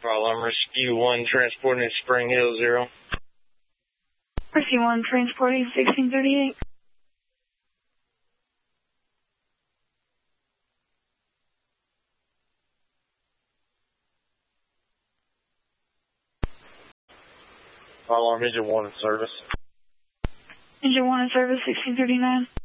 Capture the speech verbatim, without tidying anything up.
Alarm Rescue one transporting Spring Hill Zero. Rescue one transporting sixteen thirty-eight. Alarm Engine one in service. Engine one in service, sixteen thirty-nine.